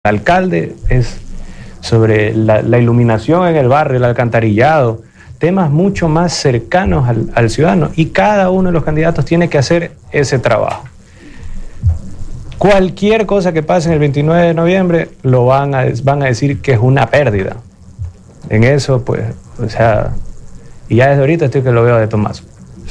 alcalde es sobre la iluminación en el barrio, el alcantarillado, temas mucho más cercanos al ciudadano, y cada uno de los candidatos tiene que hacer ese trabajo. Cualquier cosa que pase en el 29 de noviembre lo van a decir que es una pérdida. En eso, pues, o sea, y ya desde ahorita estoy que lo veo de Tomás.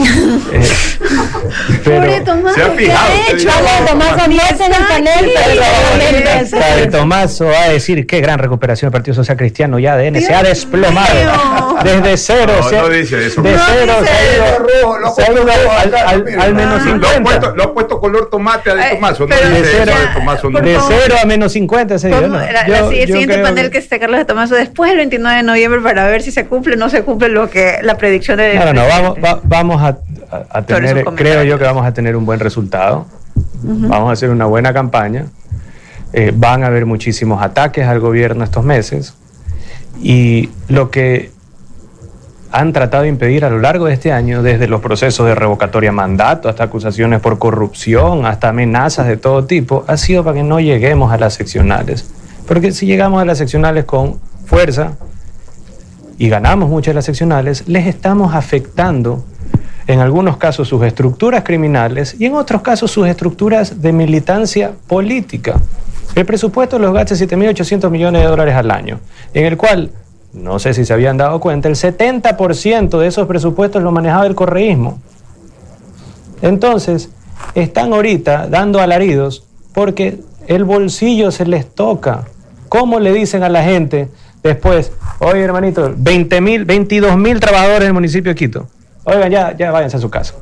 Pobre Tomás, se ha fijado. Tomás Amies en el panel. Tomás va a decir qué gran recuperación del Partido Social Cristiano, ya ADN se ha desplomado desde cero. No dice eso. De cero se ha ido al menos 50. Lo ha puesto color tomate a de Tomaso. De cero a menos 50 se dio. El siguiente panel que esté Carlos de Tomaso después del 29 de noviembre para ver si se cumple o no se cumple la predicción de... Vamos a tener, creo yo que vamos a tener un buen resultado. Vamos a hacer una buena campaña. Van a haber muchísimos ataques al gobierno estos meses, y lo que han tratado de impedir a lo largo de este año, desde los procesos de revocatoria de mandato hasta acusaciones por corrupción, hasta amenazas de todo tipo, ha sido para que no lleguemos a las seccionales. Porque si llegamos a las seccionales con fuerza y ganamos muchas de las seccionales, les estamos afectando en algunos casos sus estructuras criminales y en otros casos sus estructuras de militancia política. El presupuesto los gasta 7.800 millones de dólares al año, en el cual, no sé si se habían dado cuenta, el 70% de esos presupuestos lo manejaba el correísmo. Entonces, están ahorita dando alaridos porque el bolsillo se les toca. ¿Cómo le dicen a la gente después, oye hermanito, 22.000 trabajadores en el municipio de Quito? Oigan, ya váyanse a su casa.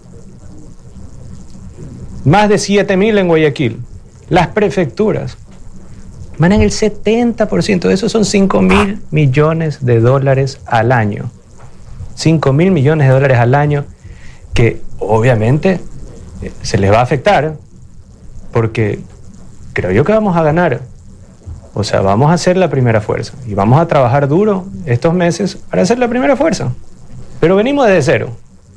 Más de 7.000 en Guayaquil. Las prefecturas manejan el 70% de eso, son 5.000 millones de dólares al año. 5.000 millones de dólares al año que obviamente se les va a afectar, porque creo yo que vamos a ganar. O sea, vamos a ser la primera fuerza y vamos a trabajar duro estos meses para ser la primera fuerza. Pero venimos desde cero.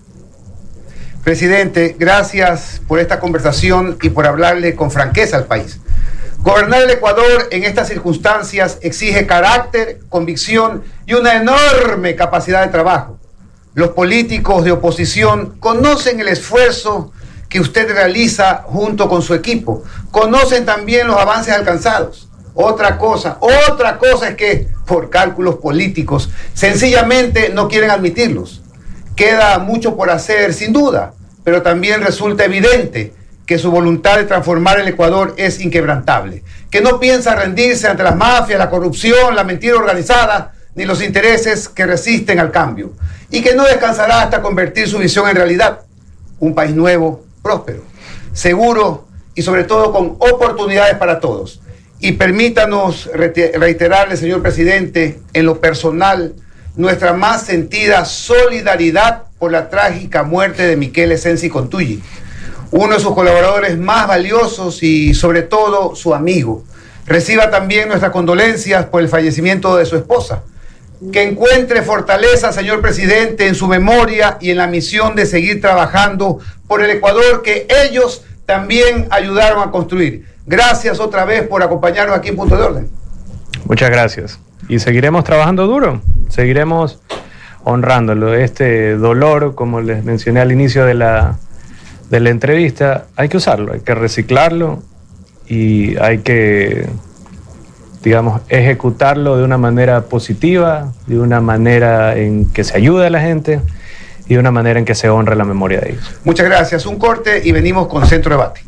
Presidente, gracias por esta conversación y por hablarle con franqueza al país. Gobernar el Ecuador en estas circunstancias exige carácter, convicción y una enorme capacidad de trabajo. Los políticos de oposición conocen el esfuerzo que usted realiza junto con su equipo. Conocen también los avances alcanzados. Otra cosa es que, por cálculos políticos, sencillamente no quieren admitirlos. Queda mucho por hacer, sin duda, pero también resulta evidente que su voluntad de transformar el Ecuador es inquebrantable, que no piensa rendirse ante las mafias, la corrupción, la mentira organizada, ni los intereses que resisten al cambio, y que no descansará hasta convertir su visión en realidad. Un país nuevo, próspero, seguro y sobre todo con oportunidades para todos. Y permítanos reiterarle, señor presidente, en lo personal, nuestra más sentida solidaridad por la trágica muerte de Michele Sensi Contuyi, uno de sus colaboradores más valiosos y sobre todo su amigo. Reciba también nuestras condolencias por el fallecimiento de su esposa. Que encuentre fortaleza, señor presidente, en su memoria y en la misión de seguir trabajando por el Ecuador que ellos también ayudaron a construir. Gracias otra vez por acompañarnos aquí en Punto de Orden. Muchas gracias. Y seguiremos trabajando duro, seguiremos honrándolo. Este dolor, como les mencioné al inicio de la entrevista, hay que usarlo, hay que reciclarlo y hay que, digamos, ejecutarlo de una manera positiva, de una manera en que se ayude a la gente y de una manera en que se honre la memoria de ellos. Muchas gracias. Un corte y venimos con Centro Debate.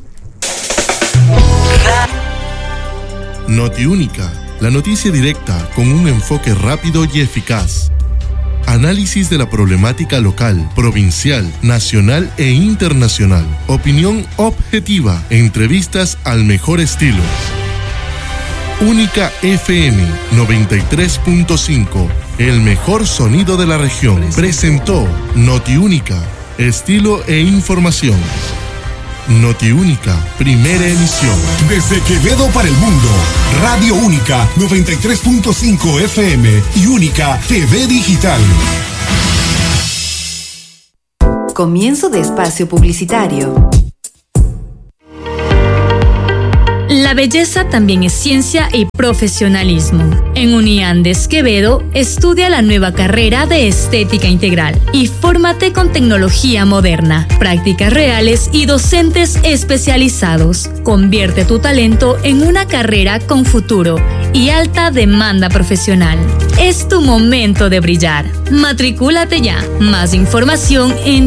Notiúnica, la noticia directa con un enfoque rápido y eficaz. Análisis de la problemática local, provincial, nacional e internacional. Opinión objetiva, entrevistas al mejor estilo. Única FM 93.5, el mejor sonido de la región. Presentó Notiúnica, estilo e información. Notiúnica, primera emisión. Desde Quevedo para el mundo, Radio Única 93.5 FM y Única TV Digital. Comienzo de espacio publicitario. La belleza también es ciencia y profesionalismo. En Uniandes Quevedo, estudia la nueva carrera de Estética Integral y fórmate con tecnología moderna, prácticas reales y docentes especializados. Convierte tu talento en una carrera con futuro y alta demanda profesional. Es tu momento de brillar. Matricúlate ya. Más información en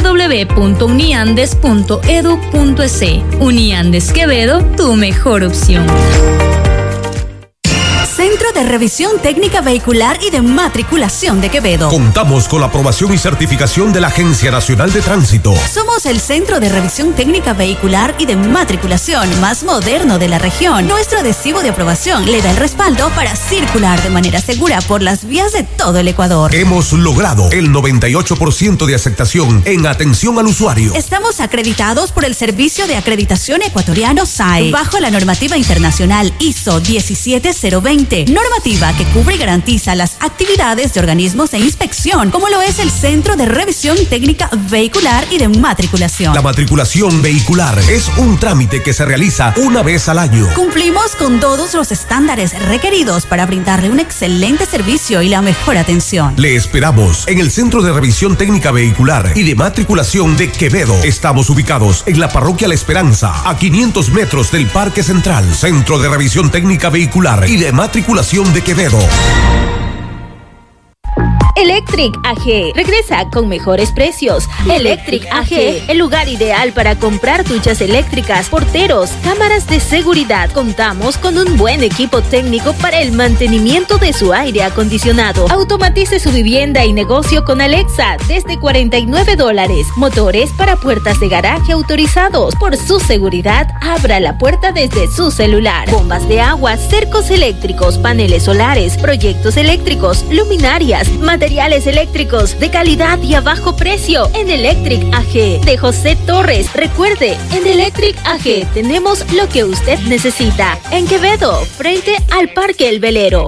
www.uniandes.edu.es. Uniandes Quevedo, tu mejor opción. Centro de Revisión Técnica Vehicular y de Matriculación de Quevedo. Contamos con la aprobación y certificación de la Agencia Nacional de Tránsito. Somos el Centro de Revisión Técnica Vehicular y de Matriculación más moderno de la región. Nuestro adhesivo de aprobación le da el respaldo para circular de manera segura por las vías de todo el Ecuador. Hemos logrado el 98% de aceptación en atención al usuario. Estamos acreditados por el Servicio de Acreditación Ecuatoriano SAE, bajo la normativa internacional ISO 17020, normativa que cubre y garantiza las actividades de organismos de inspección, como lo es el Centro de Revisión Técnica Vehicular y de Matriculación. La matriculación vehicular es un trámite que se realiza una vez al año. Cumplimos con todos los estándares requeridos para brindarle un excelente servicio y la mejor atención. Le esperamos en el Centro de Revisión Técnica Vehicular y de Matriculación de Quevedo. Estamos ubicados en la Parroquia La Esperanza, a 500 metros del Parque Central. Centro de Revisión Técnica Vehicular y de Matriculación de Quevedo. Electric AG regresa con mejores precios. Electric AG, el lugar ideal para comprar duchas eléctricas, porteros, cámaras de seguridad. Contamos con un buen equipo técnico para el mantenimiento de su aire acondicionado. Automatice su vivienda y negocio con Alexa desde $49. Motores para puertas de garaje autorizados. Por su seguridad, abra la puerta desde su celular. Bombas de agua, cercos eléctricos, paneles solares, proyectos eléctricos, luminarias, materiales eléctricos de calidad y a bajo precio en Electric AG de José Torres. Recuerde, en Electric AG tenemos lo que usted necesita. En Quevedo, frente al Parque El Velero.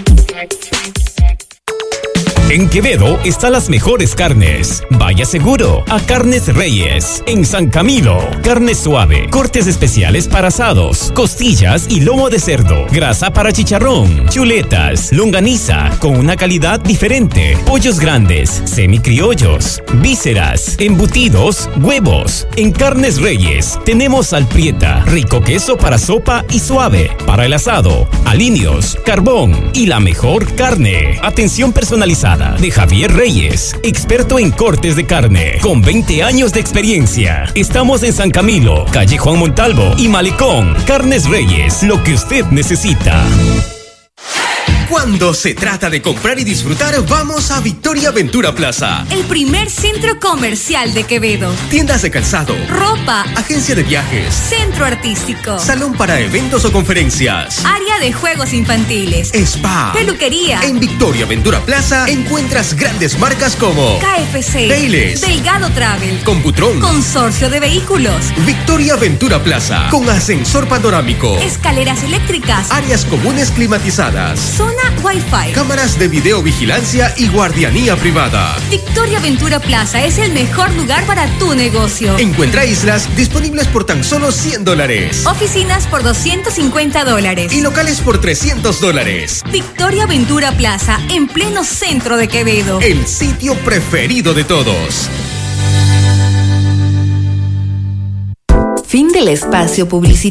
En Quevedo están las mejores carnes. Vaya seguro a Carnes Reyes. En San Camilo, carne suave, cortes especiales para asados, costillas y lomo de cerdo, grasa para chicharrón, chuletas, longaniza con una calidad diferente, pollos grandes, semicriollos, vísceras, embutidos, huevos. En Carnes Reyes tenemos alprieta, rico queso para sopa y suave para el asado, aliños, carbón y la mejor carne. Atención personalizada de Javier Reyes, experto en cortes de carne, con 20 años de experiencia. Estamos en San Camilo, calle Juan Montalvo y Malecón. Carnes Reyes, lo que usted necesita. Cuando se trata de comprar y disfrutar, vamos a Victoria Ventura Plaza. El primer centro comercial de Quevedo. Tiendas de calzado, ropa, agencia de viajes, centro artístico, salón para eventos o conferencias, área de juegos infantiles, spa, peluquería. En Victoria Ventura Plaza encuentras grandes marcas como KFC, Payless, Delgado Travel, Computron, Consorcio de Vehículos. Victoria Ventura Plaza, con ascensor panorámico, escaleras eléctricas, áreas comunes climatizadas, zona Wi-Fi, cámaras de videovigilancia y guardianía privada. Victoria Ventura Plaza es el mejor lugar para tu negocio. Encuentra islas disponibles por tan solo $100. Oficinas por $250. Y locales por $300. Victoria Ventura Plaza, en pleno centro de Quevedo. El sitio preferido de todos. Fin del espacio publicitario.